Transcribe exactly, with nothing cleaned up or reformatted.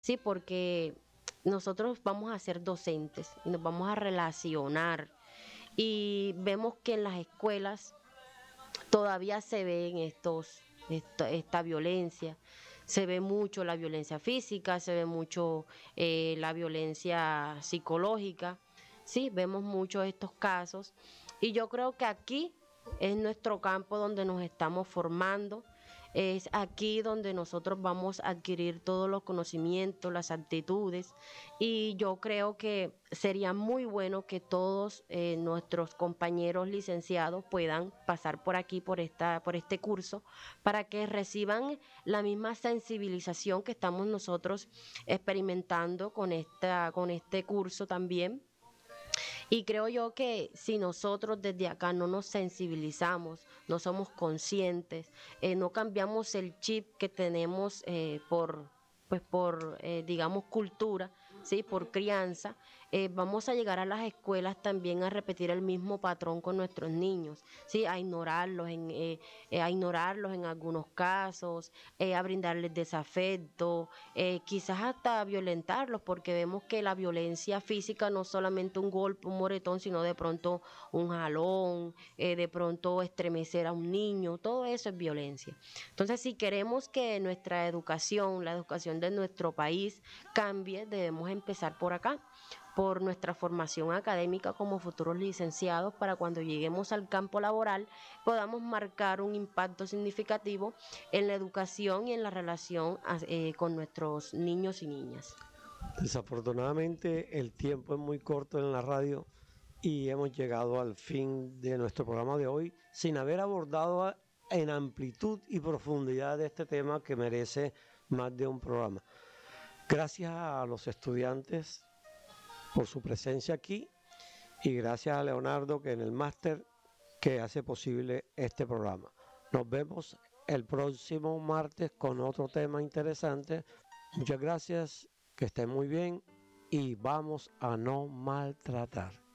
Sí, porque nosotros vamos a ser docentes y nos vamos a relacionar y vemos que en las escuelas todavía se ven estos, esto- esta violencia. Se ve mucho la violencia física, se ve mucho eh, la violencia psicológica. Sí, vemos mucho estos casos. Y yo creo que aquí es nuestro campo donde nos estamos formando. Es aquí donde nosotros vamos a adquirir todos los conocimientos, las actitudes, y yo creo que sería muy bueno que todos eh, nuestros compañeros licenciados puedan pasar por aquí, por esta, por este curso, para que reciban la misma sensibilización que estamos nosotros experimentando con esta, con este curso también. Y creo yo que si nosotros desde acá no nos sensibilizamos, no somos conscientes, eh, no cambiamos el chip que tenemos eh, por, pues por, eh, digamos, cultura, ¿sí? Por crianza, eh, vamos a llegar a las escuelas también a repetir el mismo patrón con nuestros niños, ¿sí? A ignorarlos en, eh, eh, a ignorarlos en algunos casos, eh, a brindarles desafecto, eh, quizás hasta violentarlos, porque vemos que la violencia física no es solamente un golpe, un moretón, sino de pronto un jalón, eh, de pronto estremecer a un niño, todo eso es violencia. Entonces, si queremos que nuestra educación, la educación de nuestro país cambie, debemos empezar por acá, por nuestra formación académica como futuros licenciados, para cuando lleguemos al campo laboral podamos marcar un impacto significativo en la educación y en la relación eh, con nuestros niños y niñas. Desafortunadamente el tiempo es muy corto en la radio y hemos llegado al fin de nuestro programa de hoy sin haber abordado a- en amplitud y profundidad de este tema que merece más de un programa. Gracias a los estudiantes por su presencia aquí y gracias a Leonardo que en el máster que hace posible este programa. Nos vemos el próximo martes con otro tema interesante. Muchas gracias, que estén muy bien y vamos a no maltratar.